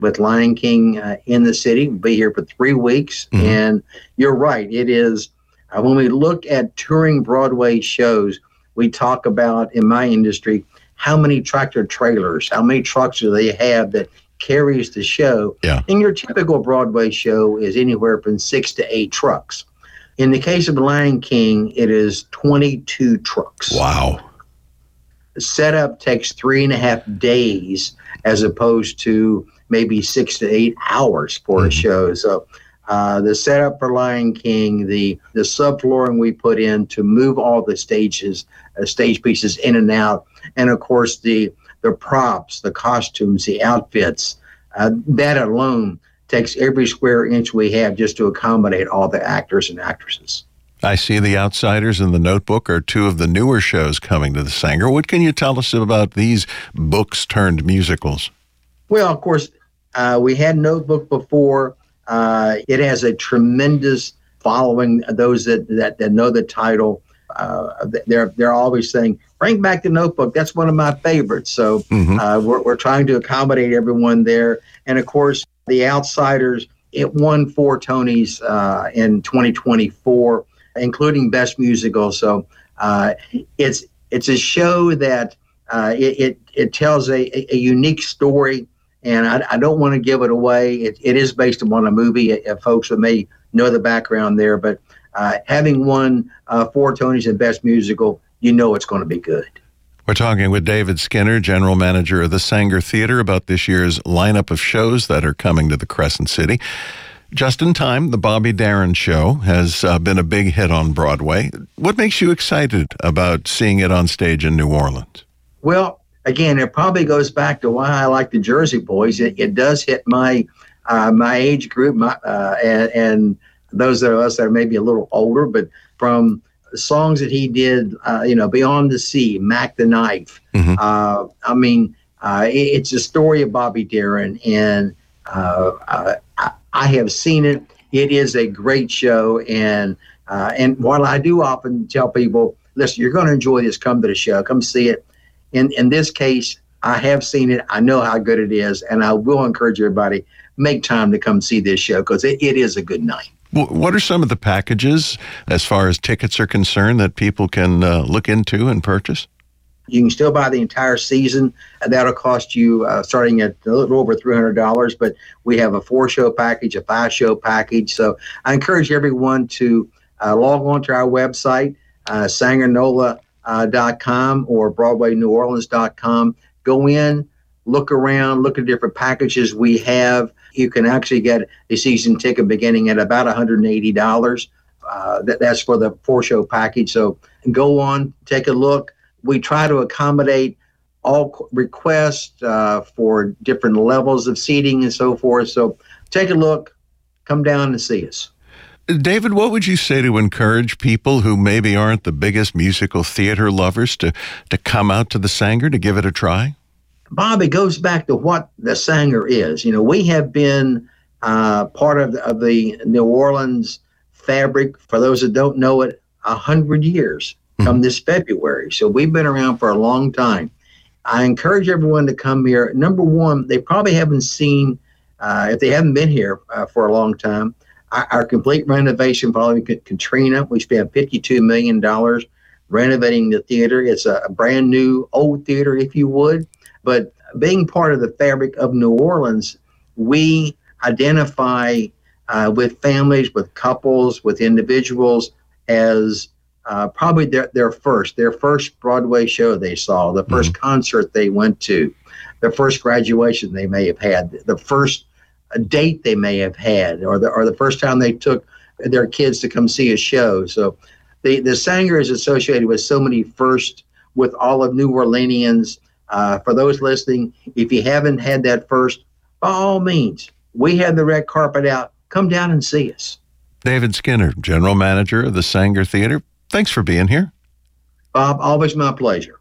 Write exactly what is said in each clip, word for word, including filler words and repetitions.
with Lion King uh, in the city. We'll be here for three weeks. Mm-hmm. And you're right. It is, uh, when we look at touring Broadway shows, we talk about, in my industry, how many tractor trailers, how many trucks do they have that carries the show. Yeah. And your typical Broadway show is anywhere from six to eight trucks. In the case of Lion King, it is twenty-two trucks. Wow. The setup takes three and a half days as opposed to maybe six to eight hours for mm-hmm. a show. So uh, the setup for Lion King, the the subflooring we put in to move all the stages, uh, stage pieces in and out, and of course the the props, the costumes, the outfits, uh, that alone takes every square inch we have just to accommodate all the actors and actresses. I see The Outsiders and The Notebook are two of the newer shows coming to the Saenger. What can you tell us about these books turned musicals? Well, of course, uh, we had Notebook before. Uh, it has a tremendous following. Those that, that, that know the title, uh, they're they're always saying, bring back The Notebook. That's one of my favorites. So mm-hmm. uh, we're, we're trying to accommodate everyone there. And of course, The Outsiders, it won four Tonys uh, in twenty twenty-four, including Best Musical. So uh, it's it's a show that uh, it, it it tells a, a unique story, and I, I don't want to give it away. It, it is based upon a movie. If folks that may know the background there, but uh, having won uh, four Tonys in Best Musical, you know it's going to be good. We're talking with David Skinner, General Manager of the Saenger Theater, about this year's lineup of shows that are coming to the Crescent City. Just in Time, the Bobby Darin Show, has uh, been a big hit on Broadway. What makes you excited about seeing it on stage in New Orleans? Well, again, it probably goes back to why I like the Jersey Boys. It, it does hit my uh, my age group, my, uh, and, and those of us that are maybe a little older, but from songs that he did, uh, you know, Beyond the Sea, Mac the Knife. Mm-hmm. Uh, I mean, uh, it, it's a story of Bobby Darin, and uh, uh, I, I have seen it. It is a great show, and uh, and while I do often tell people, listen, you're going to enjoy this, come to the show, come see it. In in this case, I have seen it. I know how good it is, and I will encourage everybody, make time to come see this show, because it, it is a good night. What are some of the packages, as far as tickets are concerned, that people can uh, look into and purchase? You can still buy the entire season. That'll cost you uh, starting at a little over three hundred dollars, but we have a four-show package, a five-show package. So I encourage everyone to uh, log on to our website, uh, sanger nola dot com or broadway new orleans dot com. Go in, look around, look at different packages we have. You can actually get a season ticket beginning at about one hundred eighty dollars. Uh, that, that's for the four-show package. So go on, take a look. We try to accommodate all requests uh, for different levels of seating and so forth. So take a look, come down and see us. David, what would you say to encourage people who maybe aren't the biggest musical theater lovers to, to come out to the Saenger to give it a try? Bob, it goes back to what the Saenger is. You know, we have been uh, part of the, of the New Orleans fabric, for those that don't know it, a hundred years mm-hmm. come this February. So we've been around for a long time. I encourage everyone to come here. Number one, they probably haven't seen, uh, if they haven't been here uh, for a long time, our, our complete renovation following Katrina. We spent fifty-two million dollars renovating the theater. It's a, a brand new old theater, if you would. But being part of the fabric of New Orleans, we identify uh, with families, with couples, with individuals as uh, probably their, their first, their first Broadway show they saw, the first mm-hmm. concert they went to, the first graduation they may have had, the first date they may have had, or the or the first time they took their kids to come see a show. So the, the Saenger is associated with so many firsts with all of New Orleanians. Uh, for those listening, if you haven't had that first, by all means, we have the red carpet out. Come down and see us. David Skinner, General Manager of the Saenger Theater. Thanks for being here. Bob, always my pleasure.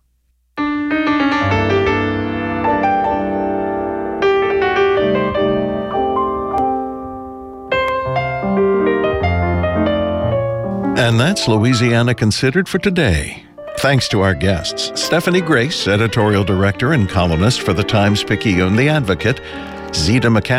And that's Louisiana Considered for today. Thanks to our guests, Stephanie Grace, editorial director and columnist for the Times-Picayune The Advocate, Zita McCann.